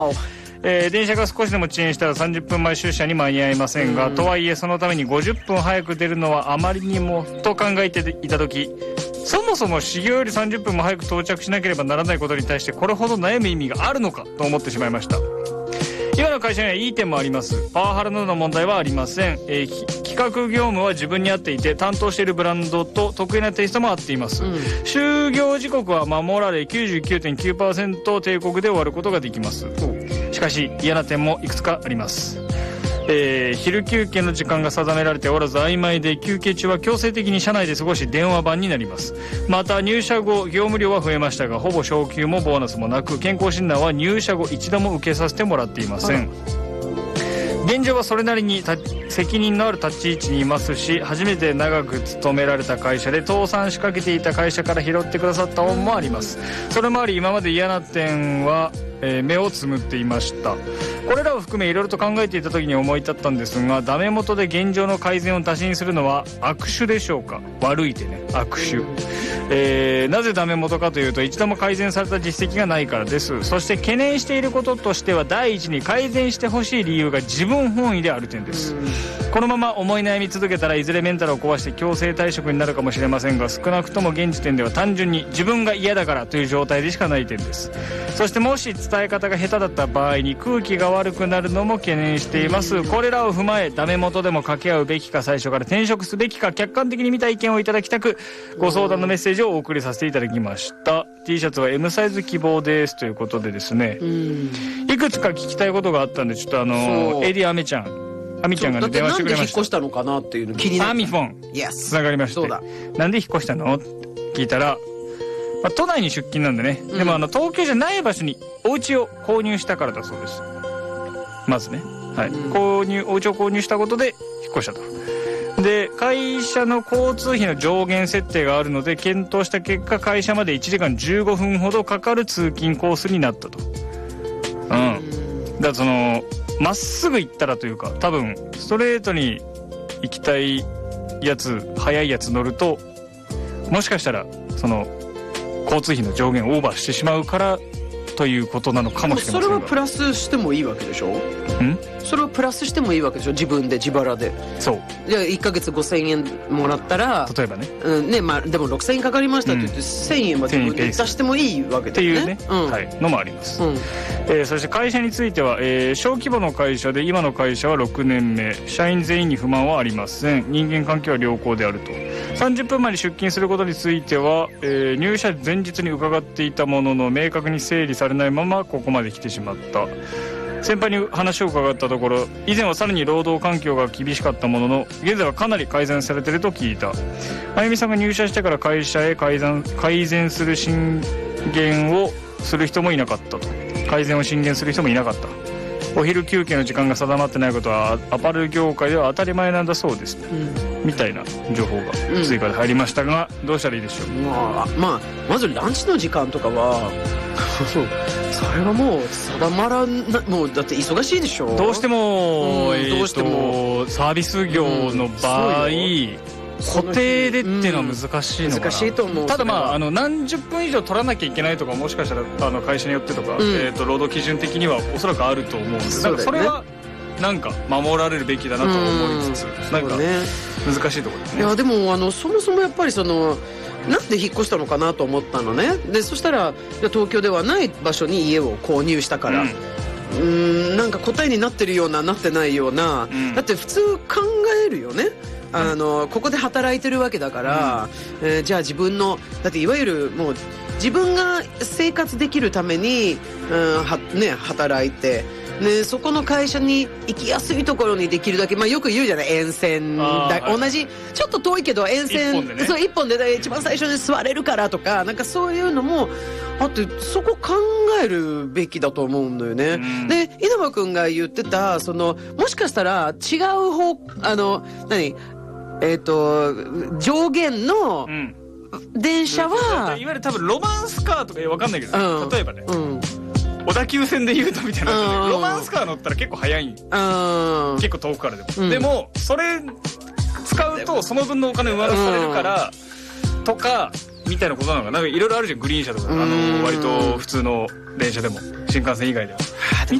電車が少しでも遅延したら30分前出社に間に合いませんが、とはいえそのために50分早く出るのはあまりにもと考えていた時、そもそも始業より30分も早く到着しなければならないことに対してこれほど悩む意味があるのかと思ってしまいました。今の会社にはいい点もあります。パワハラなどの問題はありません。企画業務は自分に合っていて、担当しているブランドと得意なテイストも合っています。就業時刻は守られ 99.9% 定刻で終わることができます。しかし嫌な点もいくつかあります。昼休憩の時間が定められておらず曖昧で、休憩中は強制的に社内で過ごし電話番になります。また入社後業務量は増えましたが、ほぼ昇給もボーナスもなく、健康診断は入社後一度も受けさせてもらっていません。現状はそれなりに責任のある立ち位置にいますし、初めて長く勤められた会社で倒産しかけていた会社から拾ってくださった恩もあります。それもあり今まで嫌な点は、目をつむっていました。これらを含めいろいろと考えていた時に思い立ったんですが、ダメ元で現状の改善を打診するのは悪手でしょうか。悪い手ね、悪手。なぜダメ元かというと、一度も改善された実績がないからです。そして懸念していることとしては、第一に改善してほしい理由が自分本位である点です。このまま思い悩み続けたらいずれメンタルを壊して強制退職になるかもしれませんが、少なくとも現時点では単純に自分が嫌だからという状態でしかない点です。そしてもし伝え方が下手だった場合に空気が悪くなるのも懸念しています。これらを踏まえ、ダメ元でも掛け合うべきか、最初から転職すべきか、客観的に見た意見をいただきたく、ご相談のメッセージをお送りさせていただきました。 T シャツは M サイズ希望ですということでですね、いくつか聞きたいことがあったんで、ちょっとエディアメちゃん、アミちゃんが、ね、電話してくれました。 なんで引っ越したのかなっていうの気になる。 アミフォンつながりまして、そうだ、なんで引っ越したのって聞いたら、都内に出勤なんでね、でも東京じゃない場所にお家を購入したからだそうです。まずね、はい、お家を購入したことで引っ越したと。で、会社の交通費の上限設定があるので、検討した結果、会社まで1時間15分ほどかかる通勤コースになったと。だからまっすぐ行ったらというか、多分ストレートに行きたいやつ、速いやつ乗ると、もしかしたら交通費の上限をオーバーしてしまうからということなのかもしれませんが、 それはプラスしてもいいわけでしょ。それはプラスしてもいいわけでしょ、自分で自腹で。そうじゃあ1ヶ月5000円もらったら、例えばね、でも6000円かかりましたって言って、1000円は自分で出してもいいわけだよねっていうね、はい、のもあります。そして会社については、小規模の会社で、今の会社は6年目、社員全員に不満はありません。人間関係は良好であると。30分前に出勤することについては、入社前日に伺っていたものの、明確に整理されないままここまで来てしまった。先輩に話を伺ったところ、以前はさらに労働環境が厳しかったものの、現在はかなり改善されていると聞いた。あゆみさんが入社してから会社へ改善する進言をする人もいなかったと。改善を進言する人もいなかった。お昼休憩の時間が定まってないことはアパレル業界では当たり前なんだそうです、みたいな情報が追加で入りましたが、どうしたらいいでしょう。 まずランチの時間とかはそれはもう定まらな、もうだって忙しいでしょ。 どうしても、サービス業の場合、固定でっていうのは難しいのかな。難しいと思う。ただ何十分以上取らなきゃいけないとか、もしかしたら会社によってとか、労働基準的にはおそらくあると思うんです。それはなんか守られるべきだなと思いつつ、なんか難しいところですね。いやでもそもそもやっぱりなんで引っ越したのかなと思ったのね。でそしたら東京ではない場所に家を購入したから、なんか答えになってるようななってないような、だって普通考えるよね。ここで働いてるわけだから、じゃあ自分のだっていわゆるもう自分が生活できるために、働いて、そこの会社に行きやすいところにできるだけ、よく言うじゃない、沿線同じちょっと遠いけど沿線一本で一番最初に座れるからとか、なんかそういうのもあって、そこ考えるべきだと思うんだよね。で稲葉君が言ってたもしかしたら違う上限の電車は、いわゆる多分ロマンスカーとかわかんないけど、例えばね、小田急線で言うとみたいな、ロマンスカー乗ったら結構早い、結構遠くからでも、でもそれ使うとその分のお金上乗せされるからとか、 みたいなことなのかな。いろいろあるじゃん、グリーン車とか、割と普通の電車でも新幹線以外では。